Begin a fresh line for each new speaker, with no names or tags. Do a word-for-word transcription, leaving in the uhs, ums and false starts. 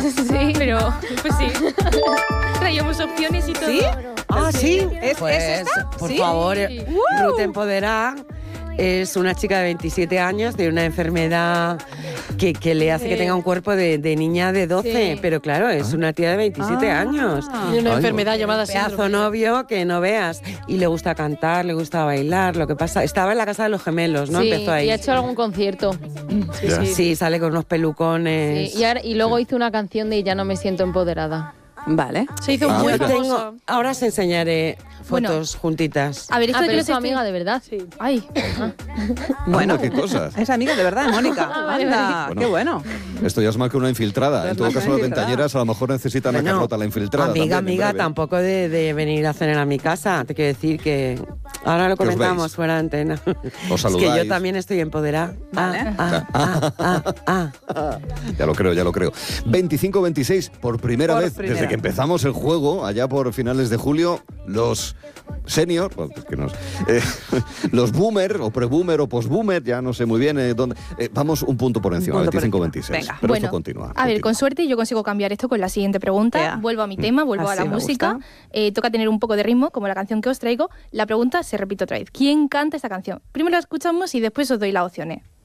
Sí, pero pues sí. Traíamos opciones y todo.
¿Sí?
Ah, sí.
¿Es,
Pues,
¿es esta?
por
¿Sí?
favor,
Sí.
Ruth Empoderá es una chica de veintisiete años de una enfermedad que, que le hace
Sí.
que tenga un cuerpo de, de niña de doce,
Sí.
pero claro, es una tía de veintisiete
Ah.
años.
Tiene una
Ay,
enfermedad
no.
llamada
Pedazo
síndrome.
novio que no veas. Y le gusta cantar, le gusta bailar. Lo que pasa, estaba en la casa de los gemelos, ¿no?
Sí,
Empezó ahí.
y ha hecho algún concierto. Sí,
Ya.
sí.
Sí, sale con unos pelucones.
Sí, y, ahora- y luego hizo una canción de Ya no me siento empoderada.
Vale.
Se hizo
Ah,
muy
Yo
mira.
famosa.
tengo, ahora os enseñaré
Bueno.
fotos juntitas.
A ver, esto
Ah,
de que
pero
no
es
es
tu
amiga de verdad.
Sí.
Ay. Ah.
Bueno,
Anda, qué cosas.
es amiga de verdad, Mónica.
Ah, vale,
Anda,
vale.
qué bueno.
Esto ya es más que una infiltrada.
Es
En todo
más que
caso,
una
las
infiltrada.
ventañeras a lo mejor necesitan a
Bueno,
Carlota, la infiltrada.
Amiga,
también, en
amiga,
breve.
tampoco de, de venir a cenar a mi casa. Te quiero decir que ahora lo
Que os
comentamos
veis.
fuera de antena.
Os
Es que
saludáis.
yo también estoy empoderada.
Vale.
Ah, ah, ah, ah, ah.
Ya lo creo, ya lo creo. veinticinco veintiséis, por primera
Por
vez
primera.
desde que empezamos el juego, allá por finales de julio, los senior, bueno, es que nos, eh, los boomer, o pre-boomer, o post-boomer, ya no sé muy bien eh, dónde. eh, vamos un punto por encima,
Un punto por
veinticinco
encima.
veintiséis.
Venga.
Pero
Bueno,
esto continúa.
A ver,
continúa.
con suerte yo consigo cambiar esto con la siguiente pregunta.
Ea.
Vuelvo a mi tema, vuelvo
Así
a la
me
música.
gusta.
Eh, toca tener un poco de ritmo, como la canción que os traigo. La pregunta se repite otra vez. ¿Quién canta esta canción? Primero la escuchamos y después os doy las opciones.